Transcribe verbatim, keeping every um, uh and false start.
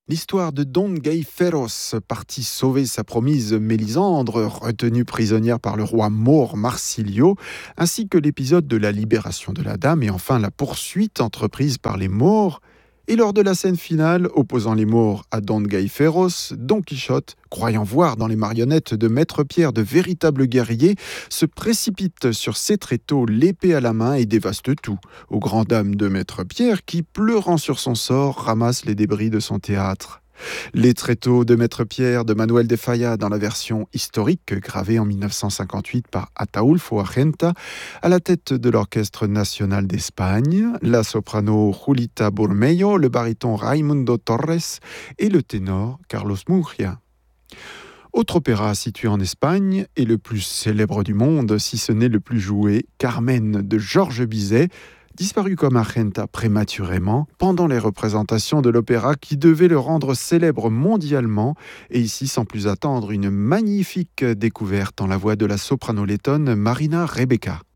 L'histoire de Don Gaiferos, parti sauver sa promise Mélisandre, retenue prisonnière par le roi maure Marsilio, ainsi que l'épisode de la libération de la dame et enfin la poursuite entreprise par les Maures. Et lors de la scène finale, opposant les Maures à Don Gaiferos, Don Quichotte, croyant voir dans les marionnettes de Maître Pierre de véritables guerriers, se précipite sur ses tréteaux, l'épée à la main et dévaste tout, aux grandes dames de Maître Pierre qui, pleurant sur son sort, ramasse les débris de son théâtre. Les tréteaux de Maître Pierre de Manuel de Falla dans la version historique gravée en mille neuf cent cinquante-huit par Ataulfo Argenta à la tête de l'Orchestre national d'Espagne, la soprano Julita Burmeyo, le baryton Raimundo Torres et le ténor Carlos Murgia. Autre opéra situé en Espagne et le plus célèbre du monde, si ce n'est le plus joué, Carmen de Georges Bizet, disparu comme Argenta prématurément pendant les représentations de l'opéra qui devait le rendre célèbre mondialement, et ici sans plus attendre une magnifique découverte en la voix de la soprano lettonne Marina Rebeka.